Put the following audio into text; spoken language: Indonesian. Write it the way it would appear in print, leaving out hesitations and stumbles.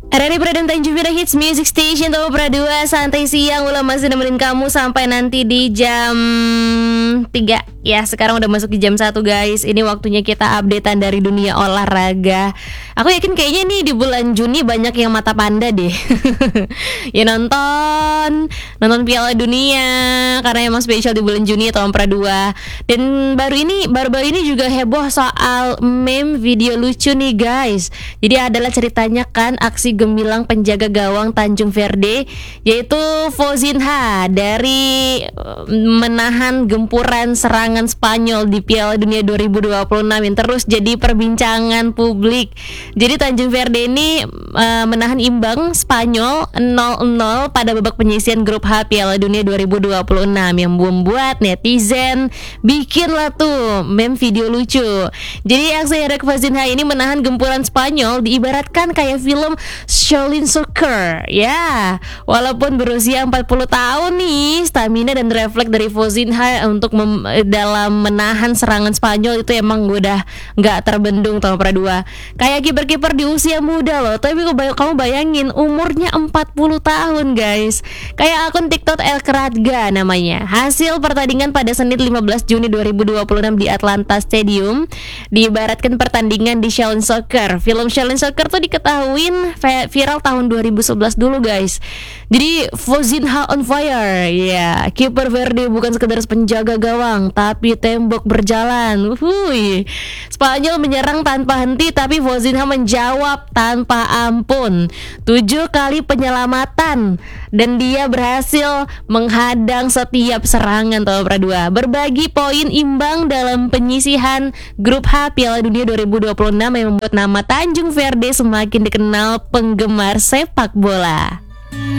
Radio Pradam Tanjung Pinang Hits Music Station Tahu Pradua Santai Siang ulah masih nemenin kamu sampai nanti di jam 3. Ya sekarang udah masuk di jam 1 guys. Ini waktunya kita updatean dari dunia olahraga. Aku yakin kayaknya nih di bulan Juni banyak yang mata panda deh. Ya nonton Piala Dunia karena emang spesial di bulan Juni tahun Pradua. Dan baru-baru ini juga heboh soal meme video lucu nih guys. Jadi adalah ceritanya kan aksi gemilang penjaga gawang Tanjung Verde yaitu Fauzinha dari menahan gempuran serangan Spanyol di Piala Dunia 2026 yang terus jadi perbincangan publik. Jadi Tanjung Verde ini menahan imbang Spanyol 0-0 pada babak penyisihan grup H Piala Dunia 2026 yang membuat netizen bikin lah tuh meme video lucu. Jadi aksi Eric Fauzinha ini menahan gempuran Spanyol diibaratkan kayak film Shaolin Soccer. Ya, walaupun berusia 40 tahun nih, stamina dan refleks dari Fauzinha untuk dalam menahan serangan Spanyol itu emang udah nggak terbendung tahun Pradua. Kayak kiper-kiper di usia muda loh. Tapi kamu bayangin umurnya 40 tahun guys. Kayak akun TikTok El Kradga namanya. Hasil pertandingan pada Senin 15 Juni 2026 di Atlanta Stadium diibaratkan pertandingan di Shaolin Soccer. Film Shaolin Soccer tuh diketahuin viral tahun 2011 dulu guys. Jadi Fauzinha on fire. Ya, kiper Verde bukan sekedar penjaga gawang tapi tembok berjalan. Spanyol menyerang tanpa henti tapi Fauzinha menjawab tanpa ampun. 7 kali penyelamatan dan dia berhasil menghadang setiap serangan tahun Pradua. Berbagi poin imbang dalam penyisihan grup H Piala Dunia 2026 yang membuat nama Tanjung Verde semakin dikenal penggemar sepak bola.